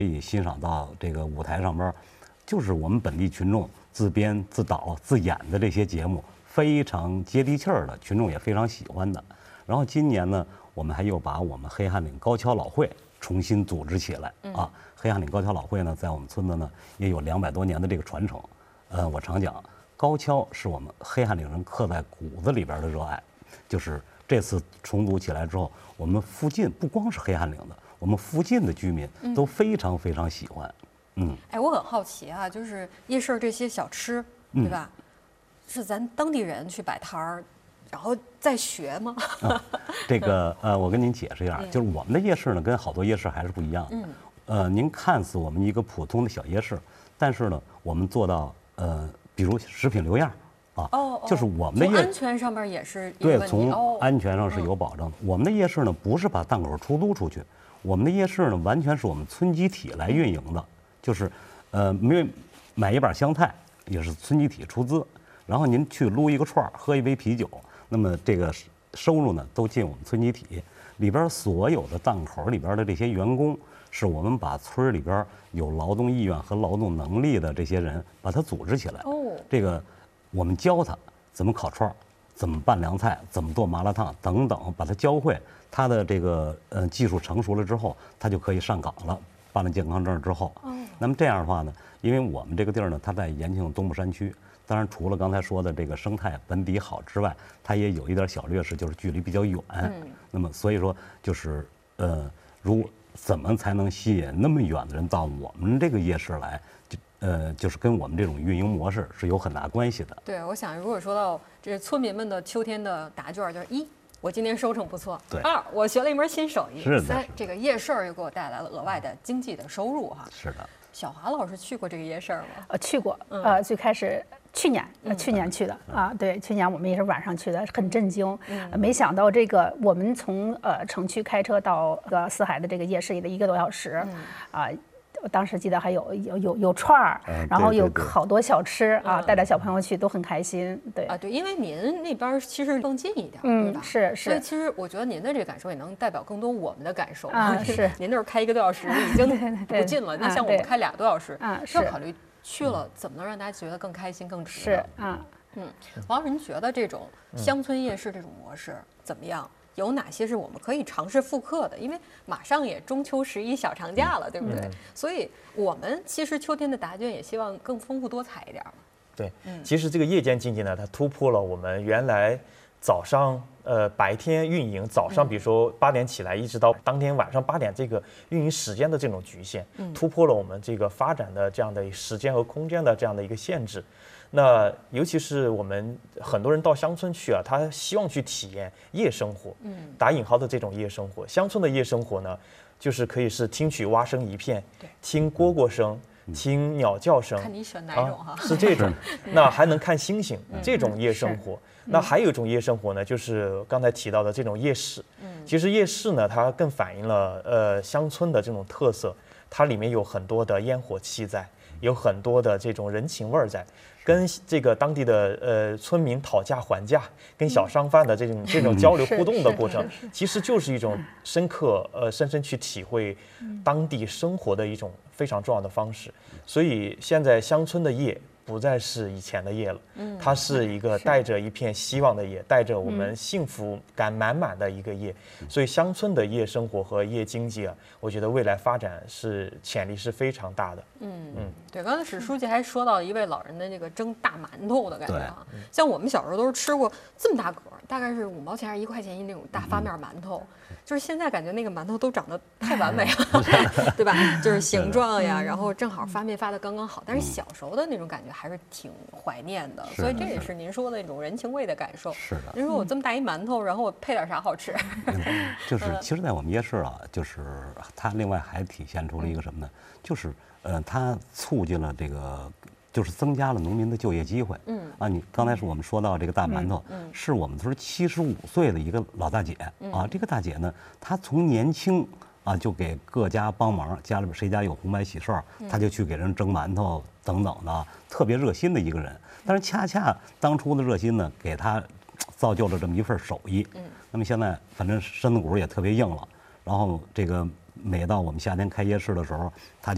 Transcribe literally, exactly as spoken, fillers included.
可以欣赏到这个舞台上边，就是我们本地群众自编自导自演的这些节目，非常接地气儿的，群众也非常喜欢的。然后今年呢，我们还又把我们黑汉岭高跷老会重新组织起来啊。黑汉岭高跷老会呢，在我们村子呢也有两百多年的这个传承。呃，我常讲，高跷是我们黑汉岭人刻在骨子里边的热爱。就是这次重组起来之后，我们附近不光是黑汉岭的。我们附近的居民都非常非常喜欢，嗯， 哎，我很好奇啊，就是夜市这些小吃，对吧？嗯、是咱当地人去摆摊儿，然后再学吗？ 啊、这个呃，我跟您解释一下，就是我们的夜市呢，跟好多夜市还是不一样的。嗯，呃，您看似我们一个普通的小夜市，但是呢，我们做到呃，比如食品留样。啊， 哦， 就是我们的夜安全上面也是对，从安全上是有保证的。我们的夜市呢，不是把档口出租出去。我们的夜市呢，完全是我们村集体来运营的，就是，呃，没买一把香菜也是村集体出资，然后您去撸一个串儿，喝一杯啤酒，那么这个收入呢都进我们村集体里边，所有的档口里边的这些员工，是我们把村里边有劳动意愿和劳动能力的这些人把它组织起来。哦，这个我们教他怎么烤串儿，怎么拌凉菜，怎么做麻辣烫等等，把他教会。他的这个呃技术成熟了之后，他就可以上岗了。办了健康证之后，哦，那么这样的话呢，因为我们这个地儿呢，它在延庆东部山区，当然除了刚才说的这个生态本底好之外，它也有一点小劣势，就是距离比较远。嗯，那么所以说就是呃，如怎么才能吸引那么远的人到我们这个夜市来？就呃，就是跟我们这种运营模式是有很大关系的。 对，我想如果说到这村民们的秋天的答卷，就是一。我今年收成不错。 对。 二，我学了一门新手艺。 是的。 三，这个夜市又给我带来了额外的经济的收入哈。 是的。 小华老师去过这个夜市吗？ 呃，去过。嗯、呃，最开始去年，呃，去年去的、嗯、啊，对，去年我们也是晚上去的，很震惊。嗯、呃。没想到这个我们从呃城区开车到呃四海的这个夜市的一个多小时，嗯、啊。我当时记得还有有有有串儿， 嗯、 然后有好多小吃啊，嗯、带着小朋友去都很开心。对啊，对，因为您那边其实更近一点， 嗯， 对吧？ 是是。 所以其实我觉得您的这个感受也能代表更多我们的感受啊。是， 您那儿开一个多小时已经不近了，那像我们开俩多小时， 啊， 是要考虑去了怎么能让大家觉得更开心、更值得。是啊， 嗯，王老师，您觉得这种乡村夜市这种模式怎么样？有哪些是我们可以尝试复刻的？因为马上也中秋十一小长假了，对不对？嗯、所以我们其实秋天的答卷也希望更丰富多彩一点嘛。 对，嗯、其实这个夜间经济呢，它突破了我们原来早上呃白天运营，早上比如说八点起来，一直到当天晚上八点这个运营时间的这种局限，嗯、突破了我们这个发展的这样的时间和空间的这样的一个限制。那尤其是我们很多人到乡村去啊，他希望去体验夜生活，嗯，打引号的这种夜生活。乡村的夜生活呢，就是可以是听取蛙声一片， 对， 听蝈蝈声，嗯、听鸟叫声， 看你选哪种哈、 啊，是这种。那还能看星星，嗯、这种夜生活。那还有一种夜生活呢，就是刚才提到的这种夜市。嗯，其实夜市呢，它更反映了呃乡村的这种特色，它里面有很多的烟火气在，有很多的这种人情味儿在。跟这个当地的呃村民讨价还价，跟小商贩的这种、嗯、这种交流互动的过程，其实就是一种深刻呃深深去体会当地生活的一种非常重要的方式。所以现在乡村的夜不再是以前的夜了，嗯，它是一个带着一片希望的夜，带着我们幸福感满满的一个夜。所以乡村的夜生活和夜经济啊，我觉得未来发展是潜力是非常大的。 嗯嗯，对，刚才史书记还说到一位老人的那个蒸大馒头的感觉啊，像我们小时候都是吃过这么大个儿，大概是五毛钱还是一块钱一那种大发面馒头。就是现在感觉那个馒头都长得太完美了，对吧？就是形状呀，然后正好发面发的刚刚好。但是小时候的那种感觉还是挺怀念的，所以这也是您说的那种人情味的感受。 是的。 您说我这么大一馒头，然后我配点啥好吃？ 就是，其实，在我们夜市啊，就是它另外还体现出了一个什么呢？就是呃，它促进了这个。就是增加了农民的就业机会。嗯啊，你刚才是我们说到这个大馒头，嗯，是我们村七十五岁的一个老大姐啊。这个大姐呢，她从年轻啊就给各家帮忙，家里边谁家有红白喜事儿，她就去给人蒸馒头等等的，特别热心的一个人。但是恰恰当初的热心呢，给她造就了这么一份手艺。嗯，那么现在反正身子骨也特别硬了，然后这个每到我们夏天开夜市的时候，她就。